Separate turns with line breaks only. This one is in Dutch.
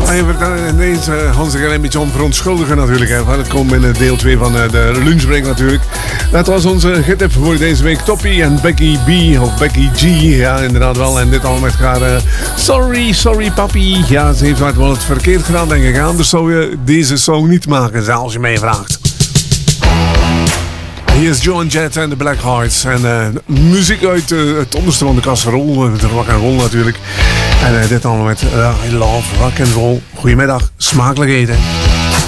je wordt ineens Hans een klein beetje om verontschuldigen natuurlijk. Hè. Het komt in deel 2 van de lunchbreak natuurlijk. Dat was onze gittip voor deze week. Toppie en Becky B of Becky G. Ja, inderdaad wel. En dit allemaal met elkaar. Sorry papi. Ja, ze heeft wel het verkeerd gedaan denk ik. Anders zou je deze song niet maken, als je mij vraagt. Hier is Joan Jett en de Black Hearts. En muziek uit het onderste van de kasserol. De rock and roll natuurlijk. En dit allemaal met I love rock and roll. Goedemiddag, smakelijk eten.